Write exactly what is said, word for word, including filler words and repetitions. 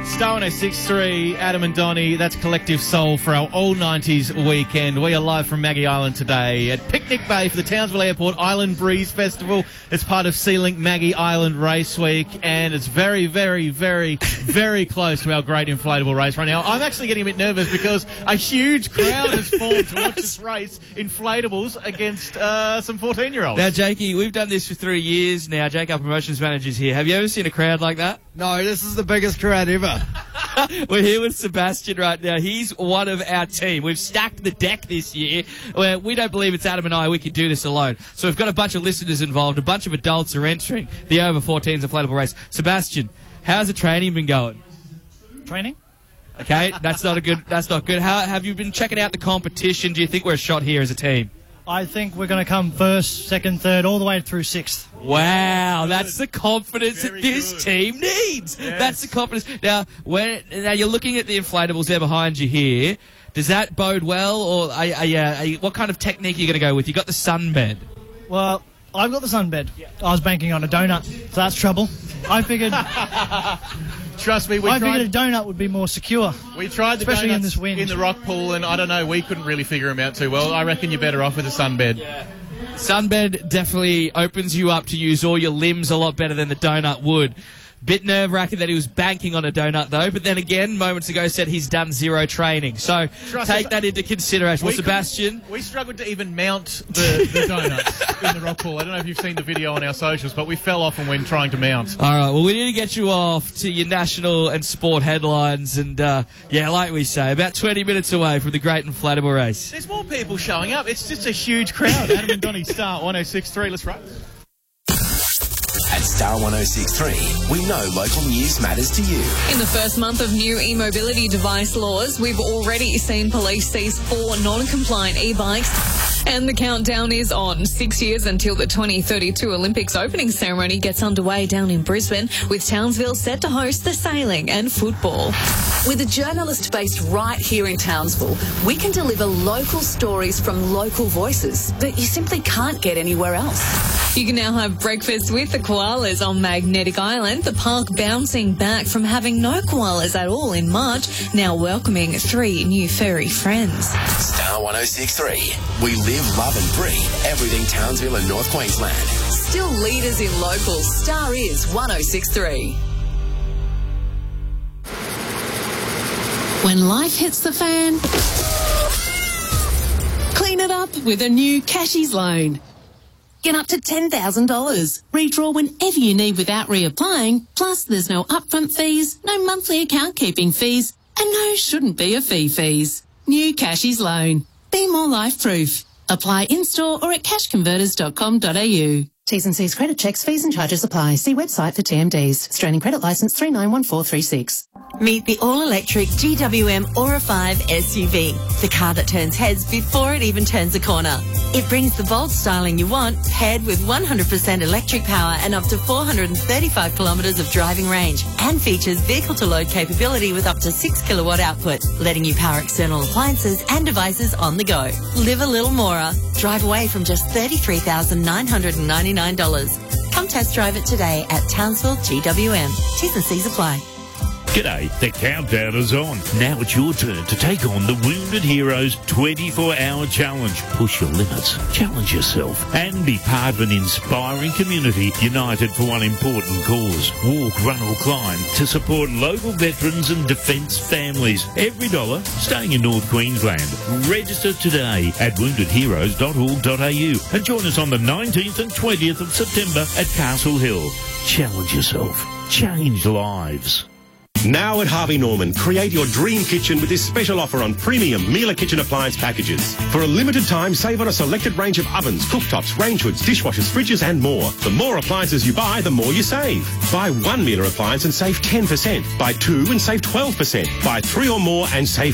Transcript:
Star one oh six three, Adam and Donnie, that's Collective Soul for our All nineties weekend. We are live from Maggie Island today at Picnic Bay for the Townsville Airport Island Breeze Festival. It's part of Sea-Link Maggie Island Race Week, and it's very, very, very, very close to our great inflatable race right now. I'm actually getting a bit nervous because a huge crowd has formed to watch this race, inflatables, against uh, some fourteen-year-olds. Now, Jakey, we've done this for three years now. Jake, our promotions manager's here. Have you ever seen a crowd like that? No, this is the biggest crowd ever. We're here with Sebastian right now. He's one of our team. We've stacked the deck this year. Where we don't believe it's Adam and I. We can do this alone. So we've got a bunch of listeners involved. A bunch of adults are entering the over fourteens inflatable race. Sebastian, how's the training been going? Training? Okay, that's not a good. That's not good. How have you been checking out the competition? Do you think we're a shot here as a team? I think we're going to come first, second, third, all the way through sixth. Wow, that's the confidence Very that this good. team needs. Yes. That's the confidence. Now, when now you're looking at the inflatables there behind you here. Does that bode well, or are, are, you, are you, what kind of technique are you going to go with? You got the sunbed. Well, I've got the sunbed. I was banking on a donut, so that's trouble. I figured, Trust me, we I tried, figured a donut would be more secure. we tried the especially in donuts this wind. in the rock pool, and I don't know, we couldn't really figure them out too well. I reckon you're better off with a sunbed. Sunbed definitely opens you up to use all your limbs a lot better than the donut would. Bit nerve-wracking that he was banking on a donut, though. But then again, moments ago said he's done zero training. So Trust take us, that into consideration. Well, We couldn't- Sebastian, We struggled to even mount the, the donuts in the rock pool. I don't know if you've seen the video on our socials, but we fell off and when trying to mount. all right, well, we need to get you off to your national and sport headlines. And, uh, yeah, like we say, about twenty minutes away from the great inflatable race. There's more people showing up. It's just a huge crowd. Adam and Donnie, Star one oh six three. Let's race. At Star one oh six three, we know local news matters to you. In the first month of new e-mobility device laws, we've already seen police seize four non-compliant e-bikes. And the countdown is on. Six years until the twenty thirty-two Olympics opening ceremony gets underway down in Brisbane, with Townsville set to host the sailing and football. With a journalist based right here in Townsville, we can deliver local stories from local voices that you simply can't get anywhere else. You can now have breakfast with the koalas on Magnetic Island, the park bouncing back from having no koalas at all in March, now welcoming three new furry friends. Star one oh six three. We live, love and breathe everything Townsville and North Queensland. Still leaders in locals, Star is one oh six three. When life hits the fan, clean it up with a new Cashies loan. Get up to ten thousand dollars. Redraw whenever you need without reapplying. Plus, there's no upfront fees, no monthly account keeping fees, and no shouldn't be a fee fees. New Cashies loan. Be more life-proof. Apply in-store or at cash converters dot com dot a u. T's and C's credit checks, fees and charges apply. See website for T M Ds. Australian credit licence three nine one four three six. Meet the all-electric G W M Aura five S U V, the car that turns heads before it even turns a corner. It brings the bold styling you want, paired with one hundred percent electric power and up to four hundred thirty-five kilometres of driving range, and features vehicle-to-load capability with up to six kilowatt output, letting you power external appliances and devices on the go. Live a little more. Drive away from just thirty-three thousand nine hundred ninety-nine dollars. Come test drive it today at Townsville G W M. T's and C's apply. G'day, the countdown is on. Now it's your turn to take on the Wounded Heroes twenty-four hour challenge. Push your limits, challenge yourself, and be part of an inspiring community united for one important cause. Walk, run or climb to support local veterans and defence families. Every dollar staying in North Queensland. Register today at wounded heroes dot org dot a u and join us on the nineteenth and twentieth of September at Castle Hill. Challenge yourself. Change lives. Now at Harvey Norman, create your dream kitchen with this special offer on premium Miele kitchen appliance packages. For a limited time, save on a selected range of ovens, cooktops, range hoods, dishwashers, fridges and more. The more appliances you buy, the more you save. Buy one Miele appliance and save ten percent. Buy two and save twelve percent. Buy three or more and save